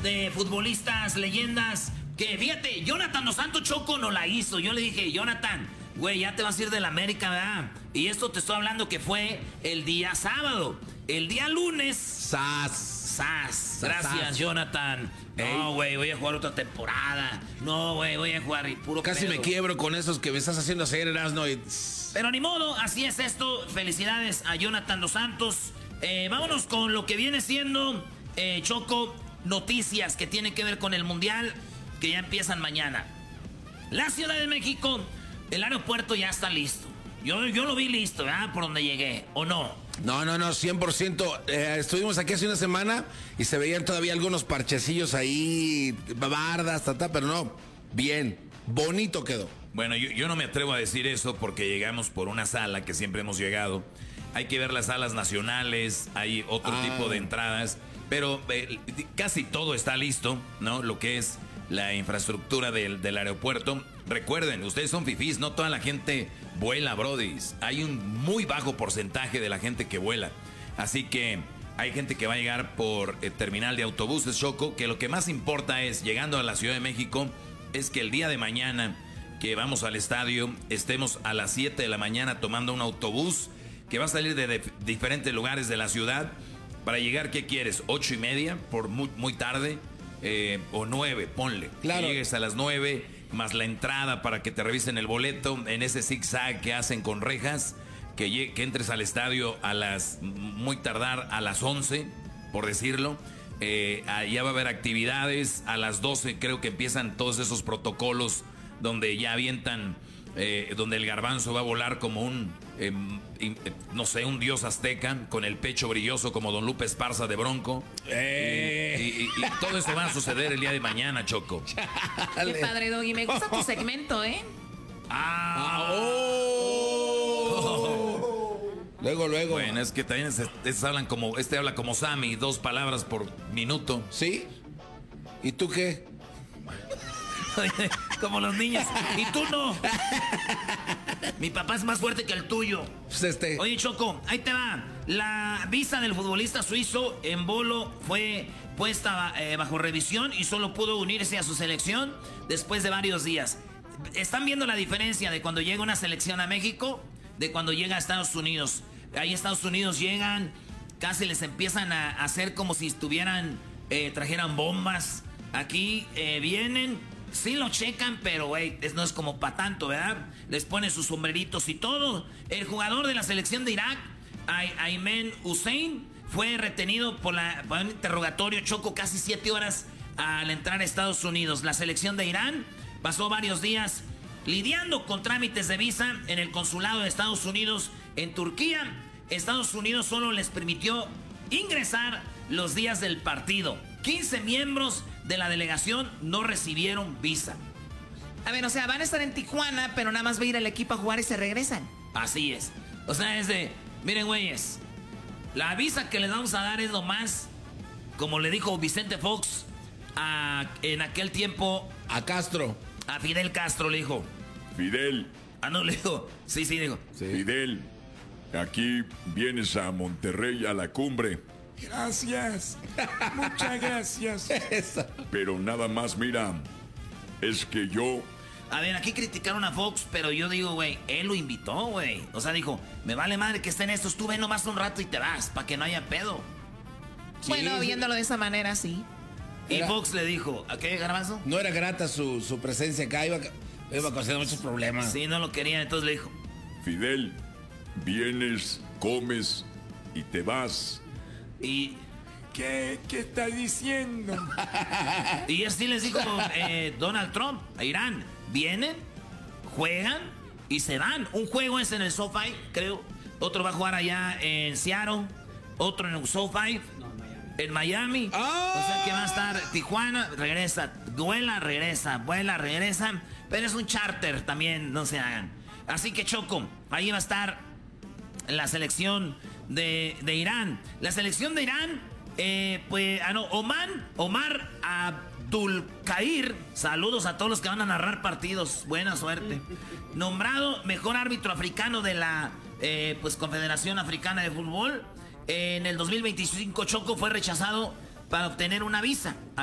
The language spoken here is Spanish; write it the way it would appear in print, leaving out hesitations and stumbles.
de futbolistas, leyendas, que fíjate, Jonathan Dos Santos Choco no la hizo. Yo le dije, Jonathan, güey, ya te vas a ir de la América, ¿verdad? Y esto te estoy hablando que fue el día sábado. El día lunes... ¡Sas! Gracias, Jonathan. No, güey, voy a jugar otra temporada. No, güey, voy a jugar y puro Casi pedo. me quiebro con esos que me estás haciendo hacer, Erasno. Pero ni modo, así es esto. Felicidades a Jonathan Dos Santos. Vámonos con lo que viene siendo, Choco, noticias que tienen que ver con el Mundial, que ya empiezan mañana. La Ciudad de México, el aeropuerto ya está listo. Yo lo vi listo, ¿verdad? Por donde llegué, ¿o no? No, 100%. Estuvimos aquí hace una semana y se veían todavía algunos parchecillos ahí, bardas, pero no, bien, bonito quedó. Bueno, yo no me atrevo a decir eso porque llegamos por una sala que siempre hemos llegado. Hay que ver las salas nacionales, hay otro tipo de entradas, pero casi todo está listo, ¿no? Lo que es la infraestructura del aeropuerto. Recuerden, ustedes son fifís, no toda la gente vuela, brodis. Hay un muy bajo porcentaje de la gente que vuela. Así que hay gente que va a llegar por terminal de autobuses, Choco, que lo que más importa es, llegando a la Ciudad de México, es que el día de mañana que vamos al estadio, estemos a las 7 de la mañana tomando un autobús que va a salir de diferentes lugares de la ciudad para llegar, ¿qué quieres? 8:30 por muy tarde. O 9, ponle. Claro. Que llegues a las 9, más la entrada para que te revisen el boleto en ese zigzag que hacen con rejas. Que entres al estadio muy tardar a las 11, por decirlo. Allá va a haber actividades. A las 12 creo que empiezan todos esos protocolos donde ya avientan, donde el garbanzo va a volar como un dios azteca con el pecho brilloso como Don Lupe Esparza de Bronco. Y todo eso va a suceder el día de mañana, Choco. Qué padre, Doggy. Me gusta tu segmento, ¿eh? Luego. Bueno, es que también hablan como, habla como Sammy, 2 palabras por minuto. ¿Sí? ¿Y tú qué? Como los niños. Y tú no. Mi papá es más fuerte que el tuyo. Oye, Choco, ahí te va. La visa del futbolista suizo en Bolo fue puesta bajo revisión y solo pudo unirse a su selección después de varios días. ¿Están viendo la diferencia de cuando llega una selección a México de cuando llega a Estados Unidos? Ahí Estados Unidos llegan, casi les empiezan a hacer como si trajeran bombas. Aquí vienen, sí lo checan, pero güey, no es como para tanto, ¿verdad? Les ponen sus sombreritos y todo. El jugador de la selección de Irak, Ayman Hussein, fue retenido por un interrogatorio, Choco, casi 7 horas al entrar a Estados Unidos. La selección de Irán pasó varios días lidiando con trámites de visa en el consulado de Estados Unidos en Turquía. Estados Unidos solo les permitió ingresar los días del partido. 15 miembros de la delegación no recibieron visa. A ver, o sea, van a estar en Tijuana, pero nada más va a ir el equipo a jugar y se regresan. Así es. O sea, miren, güeyes, la visa que les vamos a dar es lo más, como le dijo Vicente Fox en aquel tiempo a Castro. A Fidel Castro le dijo. Fidel. No le dijo. Sí, dijo. Sí. Fidel, aquí vienes a Monterrey a la cumbre. Gracias. Muchas gracias. Pero nada más, mira, es que yo... A ver, aquí criticaron a Fox, pero yo digo, güey, él lo invitó, güey. O sea, dijo, me vale madre que estén estos, tú ven nomás un rato y te vas, para que no haya pedo. Bueno, viéndolo de esa manera, sí. Y Fox le dijo, ¿a qué, Garbanzo? No era grata su presencia acá, iba a causar muchos problemas. Sí, no lo querían, entonces le dijo. Fidel, vienes, comes y te vas. Y... ¿Qué está diciendo? Y así les dijo Donald Trump a Irán. Vienen, juegan y se van. Un juego es en el SoFi, creo. Otro va a jugar allá en Seattle. Otro en el SoFi. En Miami. O sea que va a estar Tijuana, regresa, vuela, regresa. Pero es un charter también, no se hagan. Así que Choco, ahí va a estar la selección de Irán. La selección de Irán, Omar Abdulkair. Saludos a todos los que van a narrar partidos. Buena suerte. Nombrado mejor árbitro africano de la Confederación Africana de Fútbol. En el 2025, Choco fue rechazado para obtener una visa.